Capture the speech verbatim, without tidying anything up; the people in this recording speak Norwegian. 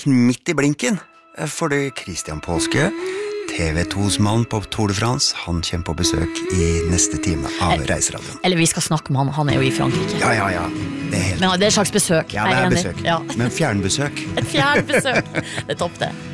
midt i blinken, for det Christian Påske, T V to's mann på Tour de France, han kommer på besøk i neste time av Reiseradioen. Eller vi skal snakke med han, han er jo i Frankrike. Ja, ja, ja. Det er helt... Men det er et slags besøk. Ja, det er enig. besøk. Ja. Men fjernbesøk. Et fjernbesøk. Det er topp det.